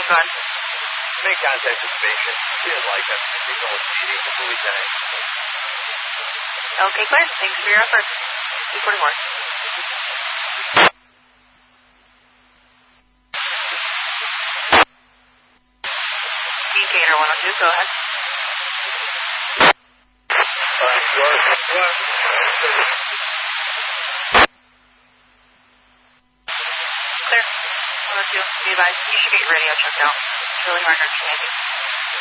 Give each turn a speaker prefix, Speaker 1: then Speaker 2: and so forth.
Speaker 1: Go ahead.
Speaker 2: Make contact with the patient. She didn't like him. Signal was cheating with the lieutenant.
Speaker 1: Okay, clear. Thanks for your effort. 244. Gator 102, go ahead. Clear. 102, be advised. You should get your radio checked out. It's really hard to understand you.